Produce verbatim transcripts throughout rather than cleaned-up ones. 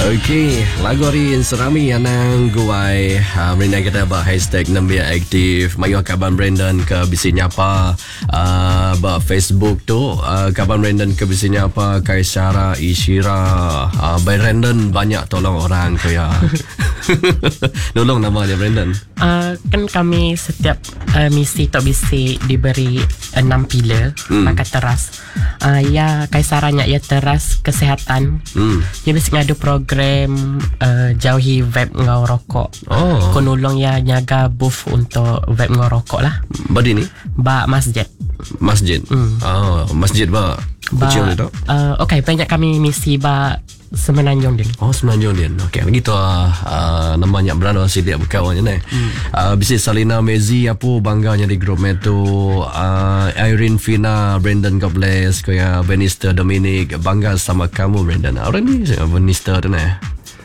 Okey, lagu hari serami anang guai uh, Brenda kita ba hashtag nambia aktif mayu kaban Brendan ke bisinya apa uh, ba Facebook tu uh, kaban Brendan ke bisinya apa Kaisara Ishira uh, by Brendan banyak tolong orang tu ya. Tolong nama dia Brendan. Uh, kan kami setiap uh, misi tok bisi diberi enam pilar hmm. pakai teras. Uh, ya Kaisaranya ya teras kesehatan. Hmm. Dia bisi ngadu program uh, jauhi vape ngau rokok. Oh. Konulong ya nyaga booth untuk vape ngau rokok lah. Badi ni? Ba masjid. Masjid. Hmm. Oh, masjid ba. Ba uh, okey, banyak kami misi ba Semenanjung din. Oh, Semenanjung din. Okey, begitu ah uh, namanya berada si dia berkawan ni. Hmm. Uh, bisi Salina Mezi apa bangganya di grup metu uh, Irene Fina, Brendan Gobles, kaya Benister Dominic, bangga sama kamu Brendan. Orang ni Benister tu nah.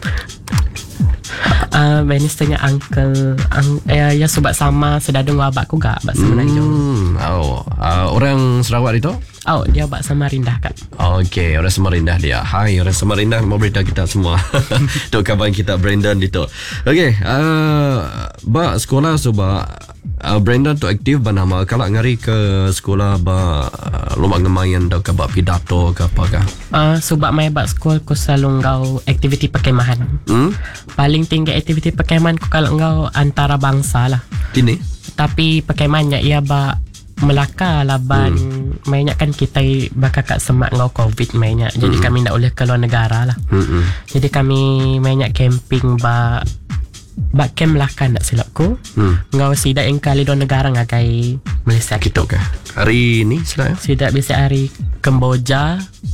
Uh, Benisternya uncle ang, eh, ya sebab sama sedadung wabak ku gak bak Semenanjung. Hmm. Oh, uh, orang Sarawak itu? Oh, dia bak Samarindah kan. Okey, orang Samarindah dia. Hai, orang Samarindah mau berita kita semua. Tu kawan kita Brendan itu. Okey, uh, ba sekolah coba uh, Brendan tu aktif banama kalau ngari ke sekolah ba uh, lomba ngemayan dak ke ba pidato ke apa kah? Uh, sebab mai bak sekolah ku selalu ngau aktiviti perkemahan. Hmm? Paling tinggi aktiviti perkemahan ku kalau ngau antara bangsa lah. Ini? Tapi perkemahannya ia ba Melaka laban hmm. mainnya kan kita bakal kat semak ngau covid mainnya. Jadi hmm. kami nak boleh keluar negara lah. Hmm. Jadi kami mainnya camping ba ba camp Melaka nak silapku. Hmm. Ngau sidak yang kali do negara ngagai Malaysia gitu kah. Hari ni silap. Sidak bisa hari Kemboja,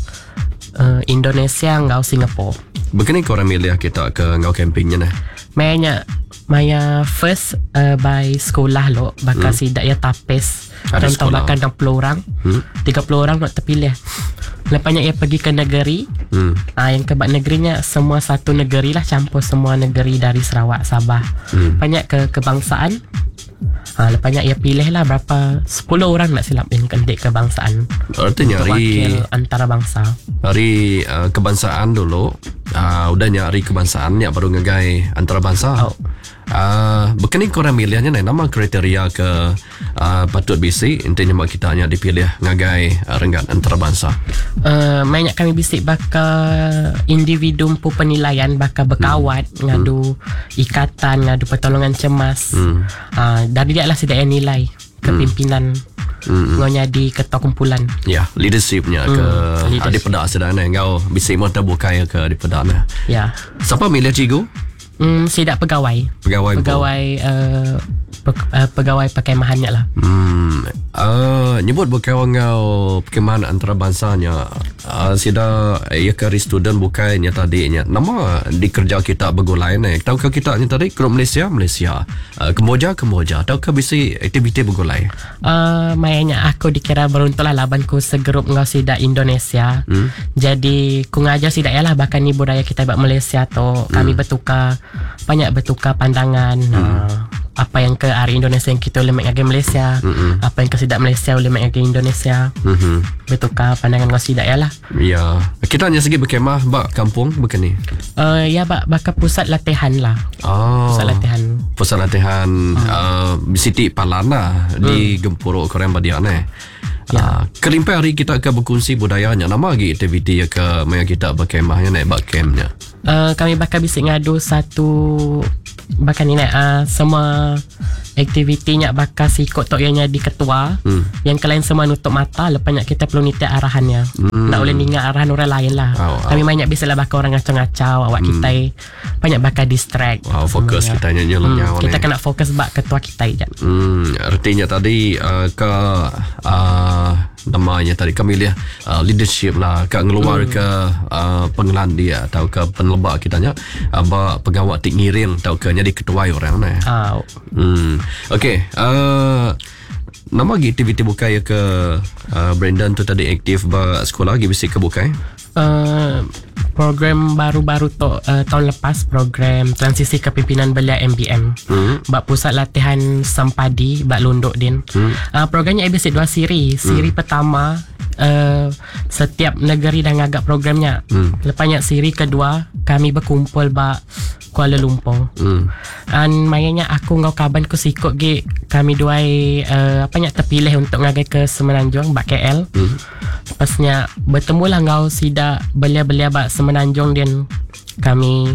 uh, Indonesia ngau Singapura. Begini korang milih kita ke ngau campingnya nah. Mainnya Maya first uh, by sekolah lo bakal hmm. sidak ya tapis. Contoh bakal enam puluh orang, hmm? tiga puluh orang nak terpilih. Lepasnya ia pergi ke negeri. Hmm. Ah, yang kebak negerinya semua satu negeri lah, campur semua negeri dari Sarawak, Sabah. Hmm. Banyak ke kebangsaan. Ah, lepasnya ia pilih lah berapa sepuluh orang nak silap yang kendik kebangsaan. Artinya hari antara bangsa. Hari uh, kebangsaan dulu, uh, udah nyari kebangsaan ya baru ngegai antara bangsa. Oh. Uh, Bukan korang milihnya nih nama kriteria ke uh, patut bisi intinya mak kita hanya dipilih ngagai uh, renggat antarabangsa. Uh, banyak kami bisik bakal individu pu penilaian bakal berkawat hmm. ngadu hmm. ikatan ngadu pertolongan cemas. Hmm. Uh, dari dia lah sedia nilai kepimpinan. Hmm. Ngau jadi ketua kumpulan. Ya, leadershipnya ke hmm, leadership. Di pedak sedana ngau bisik mau terbuka ke di pedaknya. Ya. Siapa milih cikgu? Hmm, sidak pegawai. Pegawai. Pegawai uh, pe, uh, pegawai perkemahannya lah. Hmm. Uh, nyebut berkawan ngau perkemahan antarabangsanya. Uh, sida ya kari student bukannya tadinya. Nama di kerja kita bergulai ni. Tahu ke kita ni tadi grup Malaysia, Malaysia. Uh, Kemboja, Kemboja. Tahu ke bisi aktiviti bergulai? Uh, Mayanya aku dikira beruntunglah labanku segrup ngau sida Indonesia. Hmm? Jadi ku ngajar sida yalah bahkan ni budaya kita buat Malaysia tu kami hmm. bertukar banyak bertukar pandangan. Hmm. Uh, apa yang ke hari Indonesia yang kita boleh mengagai Malaysia, mm-hmm. apa yang ke sidak Malaysia boleh mengagai Indonesia. Mm-hmm. Bertukar pandangan ngau sidak ya lah. Ya. Kita hanya segi berkemah bak kampung bukan ni? Uh, ya bak bakal pusat latihan lah. Oh. Pusat latihan. Pusat latihan hmm. uh, Siti Palana hmm. di Gempuruk Korean Badian eh. Ya. Uh, kelimpai hari kita akan berkongsi budayanya. Nama lagi aktiviti ya ke maya kita berkemahnya naik bak campnya. Uh, kami bakal bisik ngadu satu bahkan ini uh, semua aktivitinya bakal si kot tok yang jadi ketua. Hmm. Yang kalian semua nutup mata lepasnya kita perlu nitik arahannya. Hmm. Tak boleh dengar arahan orang lain lah. Oh, kami oh. banyak bisa lah bakal orang ngacau-ngacau awak hmm. kita banyak bakal distract. Wow, fokus kita ya. nyanyi hmm. Kita kena fokus bak ketua kita je. Hmm, artinya tadi uh, ke uh, namanya tadi kami lihat uh, leadership lah ke ngeluar hmm. ke uh, pengelan dia atau ke penelebak kitanya apa uh, pegawai tik ngiring atau ke jadi ketua orang ni. Oh. Hmm. Okey, uh, nama lagi aktiviti bukai ke uh, Brendan tu tadi aktif ba sekolah lagi bisik ke bukai? Uh, program baru-baru tu uh, tahun lepas program transisi kepimpinan belia M B M. Hmm. Bak pusat latihan Sampadi bak Lunduk din. Hmm. Uh, programnya ada dua siri. Siri hmm. pertama uh, setiap negeri dah ngagak programnya. Hmm. Lepasnya siri kedua kami berkumpul ba Kuala Lumpur. Hmm. Dan mayanya aku ngau kaban ku sikut ge kami duai uh, apa nya terpilih untuk ngagai ke Semenanjung ba K L. Hmm. Lepasnya bertemulah ngau sida belia-belia ba Semenanjung dan kami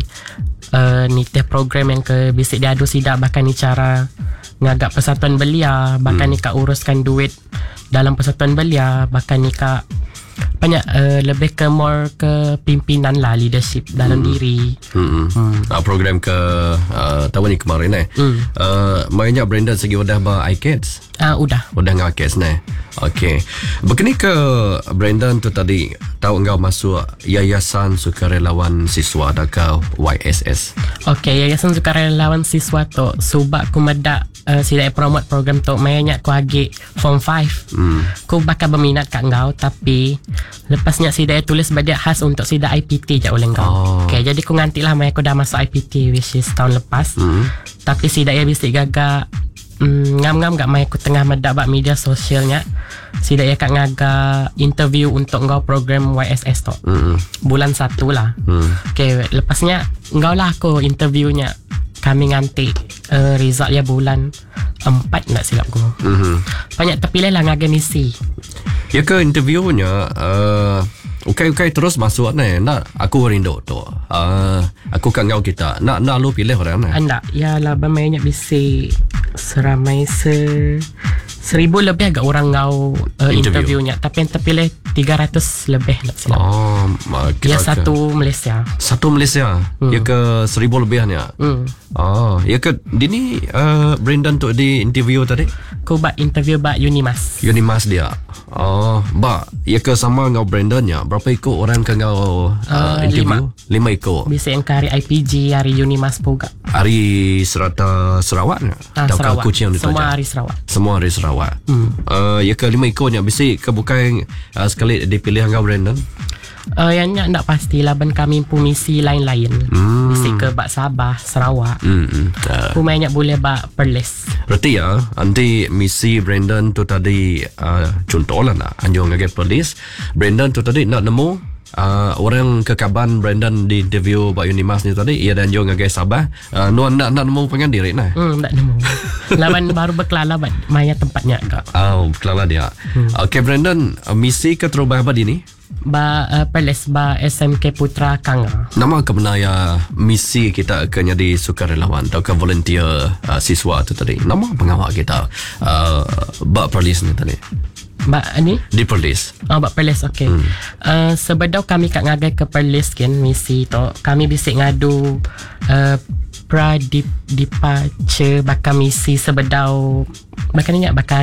uh, nitih program yang ke bisik diadu sida bahkan ni cara ngagak persatuan belia, bahkan hmm. ni kak uruskan duit dalam persatuan belia, bahkan ni kak banyak uh, lebih ke more ke pimpinan lah, leadership dalam hmm. diri. Hmm. Hmm. Uh, program ke uh, tahun ni kemarin eh. Hmm. Uh, maknanya Brandon segi udah ba iKids. Ah uh, udah. Udah ngau iKids ni. Okey. Begini ke Brandon tu tadi tahu engkau masuk Yayasan Sukarelawan Siswa atau Y S S. Okey, Yayasan Sukarelawan Siswa tu subak ku medak uh, sida promote program tu mayanya ku agi form five. Hmm. Ku bakal berminat kat engkau tapi lepasnya sida tulis badia khas untuk sida I P T je oleh engkau. Oh. Okey, jadi ku ngantilah maya ku dah masuk I P T which is tahun lepas. Hmm. Tapi sida ya bisik gagak mm, ngam-ngam gak maya ku tengah medak bak media sosialnya. Sida ya kak ngaga interview untuk engkau program Y S S tu. Mm. Bulan satu lah. Mm. Okay, lepasnya engkau lah aku interviewnya. Kami nganti uh, result ya bulan empat nak silap aku. Mm-hmm. Banyak terpilih lah ngaga misi. Ya ke interviewnya uh, ukai-ukai terus masuk ni. Nak aku rindu tu. Uh, aku kat ngau kita. Nak nak lu pilih orang ni. Anda ya lah banyak bisi seramai se Seribu lebih agak orang ngau uh, interview. interviewnya. Tapi yang terpilih tiga ratus lebih nak silap. Oh, ya satu Malaysia. Satu Malaysia. Hmm. Ya ke seribu lebihnya. Hmm. Oh, ya ke dini uh, Brandon tu di interview tadi? Ku buat interview bak Unimas. Unimas dia. Oh, ba, ya ke sama ngau Brandon ya. Berapa ikut orang ke ngau uh, uh, interview? Lima. Lima ikut. Bisa yang ke hari I P G, hari Unimas juga. Hari Serata Sarawak ni? Ah, Sarawak. Kuching Semua hari Sarawak. Semua hari Sarawak. Hmm. Uh, ya ke lima ikutnya bisi ke bukan uh, sekali dipilih ngau Brandon? Uh, yang nak pastilah ban kami pun misi lain-lain. Hmm. Misi ke bak Sabah, Sarawak. Hmm. Uh. Pemainnya boleh bak Perlis. Berarti ya, nanti misi Brandon tu tadi uh, contohlah nak anjung ngagak Perlis. Brandon tu tadi nak nemu Uh, orang ke Kaban Brandon di interview Pak Unimas ni tadi ia dan juga ngagak Sabah uh, nuan nak nak nemu pengen diri nah. Hmm nak nemu. Lawan baru berkelala bat maya tempatnya kak. Oh berkelala dia. Hmm. Okey Brandon, uh, misi ke terubah apa di ni? Ba uh, Perlis ba S M K Putra Kanga. Nama ke benar ya misi kita ke jadi sukarelawan atau ke volunteer uh, siswa tu tadi. Nama pengawal kita uh, ba Perlis ni tadi. Mbak ni? Di Perlis. Oh, Mbak Perlis, okey. Hmm. Uh, sebedau kami kat ngagai ke Perlis kan, misi tu, kami bisik ngadu uh, pra dip, departure bakal misi sebedau, bakal ni bakal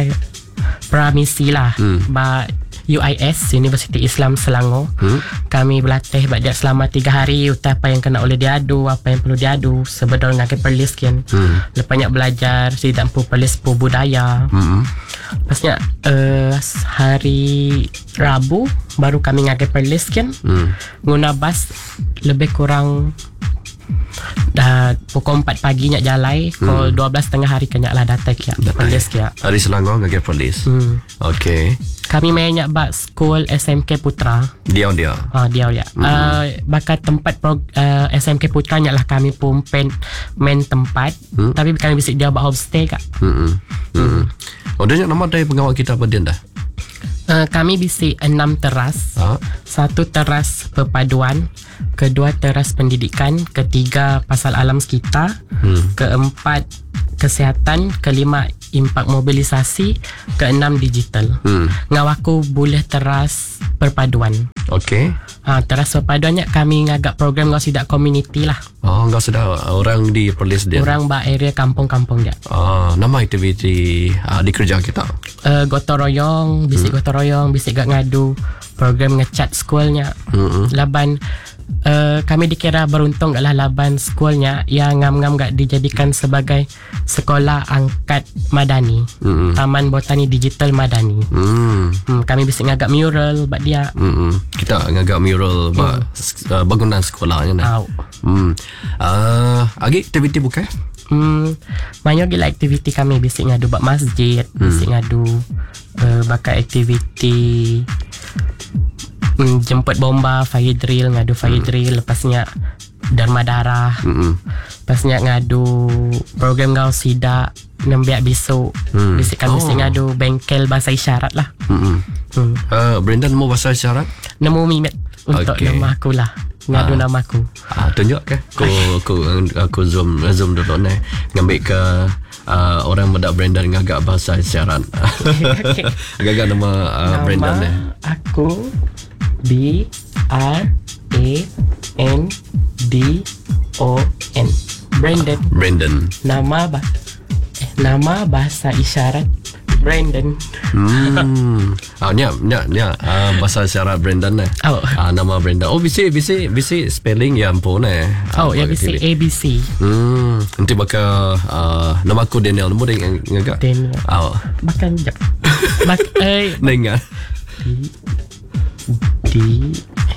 pra misi lah. Hmm. Mbak U I S, Universiti Islam Selangor. Hmm. Kami berlatih badak selama tiga hari utai apa yang kena oleh diadu, apa yang perlu diadu sebedau ngagai Perlis kan. Hmm. Lepasnya belajar sidang pu Perlis pu budaya. Hmm. Lepasnya uh, hari Rabu baru kami ngagai Perlis kan. Hmm. Guna bas lebih kurang dah pukul empat pagi nak jalai, pukul hmm. dua belas tengah hari kenyak lah datang kia. Perlis kia. Hari Selangor ngagai Perlis. Hmm. Okey. Kami main nyak bak school S M K Putra. Dia dia. Ah dia dia. Mm-hmm. Uh, bakal tempat pro, uh, S M K Putra nyak lah kami pun pen main tempat. Mm-hmm. Tapi kami bisik dia bak homestay kak. Hmm. Hmm. Oh dia nama dari pengawal kita apa dia dah? Uh, kami bisik enam teras. Ha? Satu teras perpaduan, kedua teras pendidikan, ketiga pasal alam sekitar, hmm. keempat kesihatan, kelima impak mobilisasi, keenam digital. Hmm. Ngawaku boleh teras perpaduan. Okey. Ha, teras perpaduannya kami ngagak program ngau sidak community lah. Oh, ngau sudah orang di Perlis dia. Orang ba area kampung-kampung dia. Oh, nama aktiviti uh, di kerja kita. Uh, gotong royong, bisik hmm. gotong royong, bisik gak ngadu program ngecat sekolahnya. Hmm. Laban Uh, kami dikira beruntung gak lah laban sekolahnya yang ngam-ngam gak dijadikan sebagai sekolah angkat madani. Mm-hmm. Taman Botani Digital Madani. Mm. Hmm, kami bisa ngagak mural buat dia. Mm-hmm. Kita ngagak mural buat mm. uh, bangunan sekolahnya. Nah. Hmm. Uh, Agi aktiviti bukan? Hmm, banyak gila aktiviti kami bisik ngadu buat masjid, mm. bisik ngadu uh, bakal aktiviti mm, jemput bomba, fire drill, ngadu fire hmm. drill, lepasnya derma darah. Hmm. Lepasnya ngadu program ngau sida nembiak bisu. Hmm. Bisikan oh. mesti ngadu bengkel bahasa isyarat lah. Hmm. Hmm. Uh, Brendan mau bahasa isyarat? Nemu mimet untuk okay. nama aku lah. Ngadu ah. nama aku. Ah, tunjuk ke? Aku aku aku zoom zoom dulu ni. Ngambil ke uh, orang muda Brendan ngagak bahasa isyarat. Okay. Agak-agak nama, uh, nama Brendan ni. Aku B R A N D O N. Brendan. Brendan. Nama bah eh, nama bahasa isyarat Brendan. Hmm. Ah, ni ni ni uh, bahasa isyarat Brendan eh. Oh. Ah, nama Brendan. Oh, bisi bisi bisi spelling ya ampun eh. Oh, ya bisi A B C. Hmm. Nanti bakal uh, nama aku Daniel, nombor yang ngagak. Daniel. Oh. Makan jap. Mak eh Nenga. Di di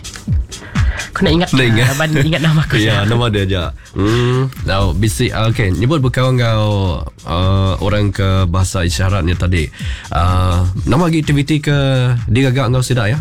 Aku nak ingat Nenga. Abang ingat nama aku. Ya, nama dia aja. Hmm. Now, bisi okay, nyebut berkawan kau uh, orang ke bahasa isyarat ni tadi. Uh, nama aktiviti ke dia gagak ngau sidak ya?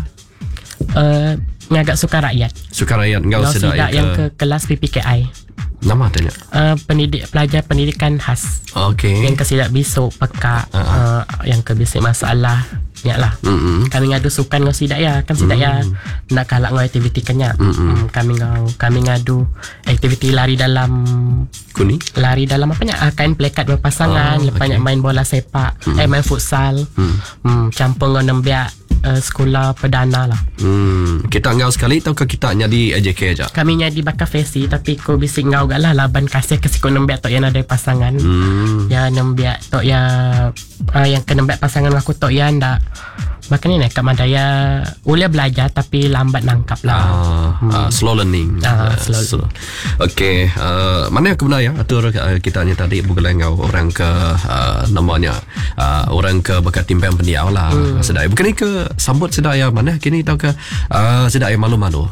Uh, ngagak suka rakyat. Suka rakyat ngau sidak ya. Yang ke kelas P P K I. Nama tanya. Uh, pendidik pelajar pendidikan khas. Okey. Yang ke sidak bisu, peka, uh-huh. uh, yang ke bisik masalah. Ya lah. Mm-hmm. Kami ngadu sukan ngau sidak ya, kan sidak mm-hmm. ya nak kalak ngau aktiviti kenya. Mm-hmm. Mm, kami ngau kami ngadu aktiviti lari dalam kuni. Lari dalam apa nya? Kain plekat berpasangan, oh, lepasnya okay. main bola sepak, mm-hmm. eh main futsal. Mm. Mm, campur ngau nembiak uh, sekolah perdana lah. Hmm, kita ngau sekali atau ke kita nyadi A J K aja? Kami nyadi bakal fesi tapi ko bisik ngau galah laban kasih ke siko nembiak tok yang ada pasangan. Hmm. Ya nembiak tok ya uh, yang ke nembiak pasangan aku tok ya ndak. Makanya ni kat Madaya boleh belajar tapi lambat nangkap lah. Uh, hmm. uh, slow learning. Uh, slow. Uh, slow. Okay. Uh, mana yang kebenar ya? Atur uh, kita ni tadi bukan ngau orang ke uh, namanya uh, orang ke bekat timbang pendiau lah. Hmm. Sedai. Bukan ni ke sambut sedai ya? Mana kini tahu ke uh, sedai malu-malu?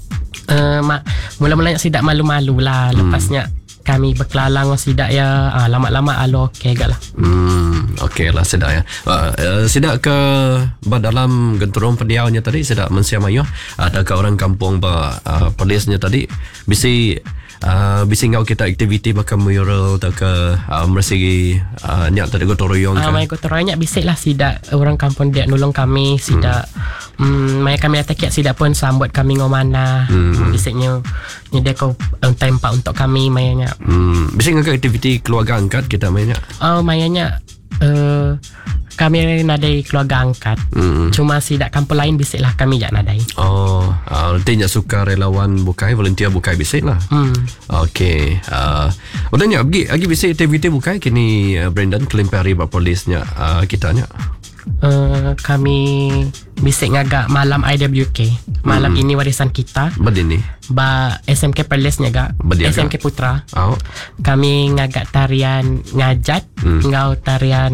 Uh, ma- mula-mula sidak malu-malu lah. Hmm. Lepasnya kami berkelalang sidak ya ah, lama-lama alo okey gak lah. Hmm, okey lah sidak ya. Uh, uh, sidak ke dalam genturung pendiaunya tadi sidak mensiamayo ada ke orang kampung ba uh, polisnya tadi bisi uh, bisi ngau kita aktiviti bakal mural atau ke uh, mersigi uh, nyak tadi gotong royong ah, ke. Mai gotong royong nyak bisik lah sidak orang kampung dia nolong kami sidak. Hmm. Hmm, mai kami atak sidak pun sambut kami ngau mana. Hmm. Bisiknya nyedia kau um, tempat untuk kami mainnya. Hmm, bisik ngau aktiviti keluarga angkat kita mainnya. Oh, mainnya uh, kami nadai keluarga angkat. Hmm. Cuma sidak kampung lain bisik lah kami jak nadai. Oh, uh, nanti suka relawan bukai, volunteer bukai bisik lah. Hmm. Okey. Uh, udah nyak pergi lagi bisik aktiviti bukai kini uh, Brendan kelimpari bak polisnya uh, kita nyak. Uh, kami bisik ngagak malam I W K. Malam hmm. ini warisan kita. Badini. Ba S M K Perlis ngagak. S M K Putra. Oh. Kami ngagak tarian ngajat, hmm. ngau tarian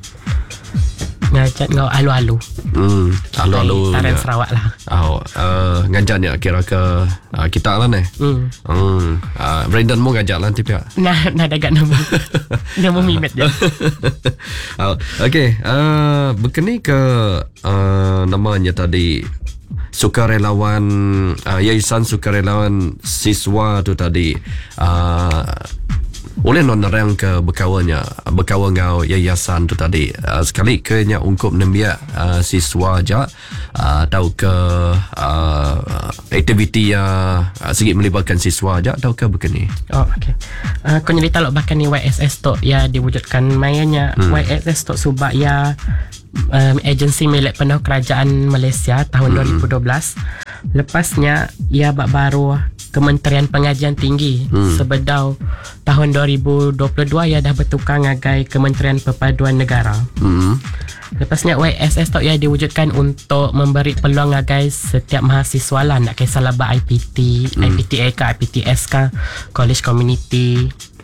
ngajat ngau alu-alu. Hmm, alu-alu. Tarian ya. Sarawak lah. Oh, uh, ngajat ya kira ke uh, kita lah ni. Hmm. Hmm. Uh, Brendan mau ngajak lah tipe. Nah, nah dekat nama. Nama mimet dia. Oh, okey. Uh, berkeni ke uh, namanya tadi sukarelawan uh, Yayasan Sukarelawan Siswa tu tadi. Uh, oleh nonorang ke berkawannya berkawan ngau yayasan tu tadi uh, sekali ke nya ungkup nembiak uh, siswa aja uh, tahu ke uh, aktiviti yang uh, sedikit melibatkan siswa aja tahu ke begini. Oh okey. Uh, kau cerita lo bahkan ni Y S S tu ya diwujudkan mainnya hmm. Y S S tu subak ya um, agensi milik penuh kerajaan Malaysia tahun hmm. dua ribu dua belas. Lepasnya ia bak baru Kementerian Pengajian Tinggi hmm. sebedau tahun dua ribu dua puluh dua ia dah bertukar ngagai Kementerian Perpaduan Negara. Hmm. Lepasnya Y S S tu ia diwujudkan untuk memberi peluang ngagai setiap mahasiswa lah nak kisahlah ba I P T, hmm. I P T A ke I P T S ke college community.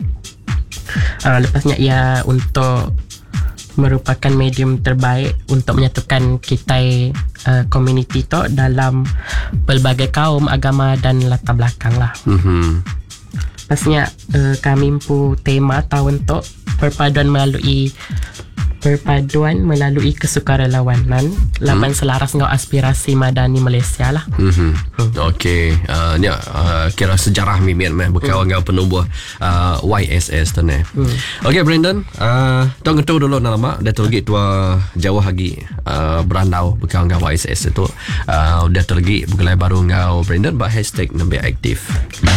Uh, lepasnya ia untuk merupakan medium terbaik untuk menyatukan kita uh, komuniti tu dalam pelbagai kaum, agama dan latar belakang lah. Mm-hmm. Pasnya uh, kami pu tema tahun tu perpaduan melalui perpaduan melalui kesukarelawanan laban hmm. selaras dengan aspirasi madani Malaysia lah. Mm-hmm. Hmm. Okey, uh, ni uh, kira sejarah mimin meh berkawan dengan hmm. penubuh uh, Y S S tu ni. Hmm. Okey Brandon, uh, tong tu dulu nama dah tergi tua jauh lagi uh, berandau berkawan dengan Y S S itu. Uh, dah tergi bergelai baru ngau Brandon bah hashtag nampak aktif.